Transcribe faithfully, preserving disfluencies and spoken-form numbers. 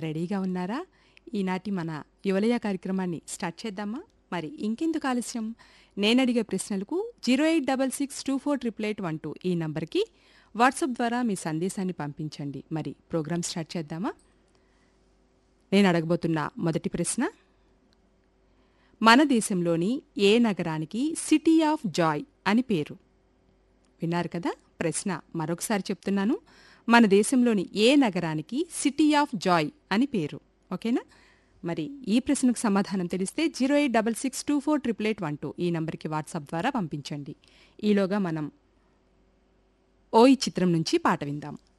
రెడీగా ఉన్నారా? ఈనాటి మన యువలయ కార్యక్రమాన్ని స్టార్ట్ చేద్దామా? మరి ఇంకెందుకు ఆలస్యం, నేనడిగే ప్రశ్నలకు zero eight double six two four triple eight one two ఈ నంబర్కి వాట్సాప్ ద్వారా మీ సందేశాన్ని పంపించండి. మరి ప్రోగ్రామ్ స్టార్ట్ చేద్దామా? నేను అడగబోతున్న మొదటి ప్రశ్న, మన దేశంలోని ఏ నగరానికి సిటీ ఆఫ్ జాయ్ అని పేరు? విన్నారు కదా ప్రశ్న, మరొకసారి చెప్తున్నాను. మన దేశంలోని ఏ నగరానికి సిటీ ఆఫ్ జాయ్ అని పేరు? ఓకేనా? మరి ఈ ప్రశ్నకు సమాధానం తెలిస్తే zero eight double six two four triple eight one two ఈ నంబర్కి వాట్సాప్ ద్వారా పంపించండి. ఈలోగా మనం ఓ ఈ చిత్రం నుంచి పాట విందాం.